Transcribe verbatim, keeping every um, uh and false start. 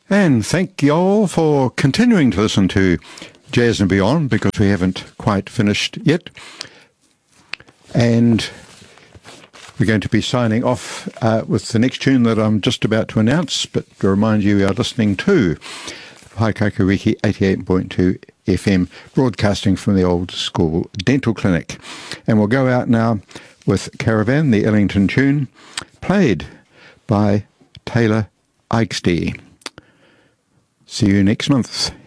And thank you all for continuing to listen to Jazz and Beyond, because we haven't quite finished yet. And we're going to be signing off uh, with the next tune that I'm just about to announce, but to remind you, we are listening to Haikakariki eighty-eight point two F M, broadcasting from the Old School Dental Clinic. And we'll go out now with Caravan, the Ellington tune, played by Taylor Eichstee. See you next month.